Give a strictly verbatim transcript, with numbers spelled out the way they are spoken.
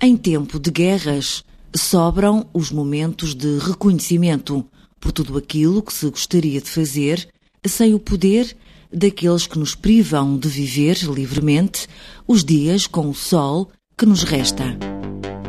Em tempo de guerras, sobram os momentos de reconhecimento por tudo aquilo que se gostaria de fazer sem o poder daqueles que nos privam de viver livremente os dias com o sol que nos resta.